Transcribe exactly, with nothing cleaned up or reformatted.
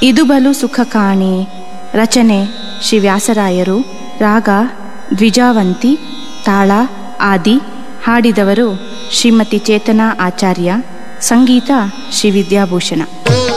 ಇದು ಬಲು ಸುಖ ಕಾಣಿ. ರಚನೆ ಶ್ರೀ ವ್ಯಾಸರಾಯರು. ರಾಗ ದ್ವಿಜಾವಂತಿ. ತಾಳ ಆದಿ. ಹಾಡಿದವರು ಶ್ರೀಮತಿ ಚೇತನಾ ಆಚಾರ್ಯ. ಸಂಗೀತ ಶ್ರೀ ವಿದ್ಯಾಭೂಷಣ.